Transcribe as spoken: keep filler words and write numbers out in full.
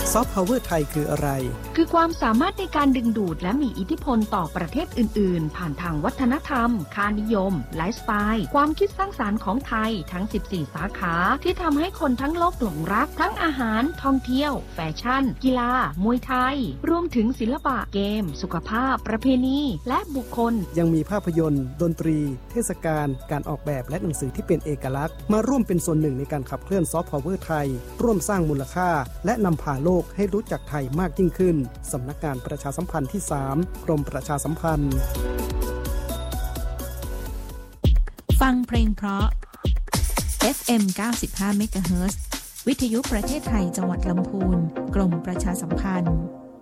ซอฟต์พาวเวอร์ไทยคืออะไรคือความสามารถในการดึงดูดและมีอิทธิพลต่อประเทศอื่นๆผ่านทางวัฒนธรรมค่านิยมไลฟ์สไตล์ความคิดสร้างสรรค์ของไทยทั้งสิบสี่สาขาที่ทำให้คนทั้งโลกหลงรักทั้งอาหารท่องเที่ยวแฟชั่นกีฬามวยไทยรวมถึงศิลปะเกมสุขภาพประเพณีและบุคคลยังมีภาพยนตร์ดนตรีเทศกาลการออกแบบและหนังสือที่เป็นเอกลักษณ์มาร่วมเป็นส่วนหนึ่งในการขับเคลื่อนซอฟต์พาวเวอร์ไทยร่วมสร้างมูลค่าและนำพาโลกให้รู้จักไทยมากยิ่งขึ้นสำนักงานประชาสัมพันธ์ที่สามกรมประชาสัมพันธ์ฟังเพลงเพราะ เอฟ เอ็ม เก้าสิบห้า เมกะเฮิรตซ์ วิทยุประเทศไทยจังหวัดลำพูนกรมประชาสัมพันธ์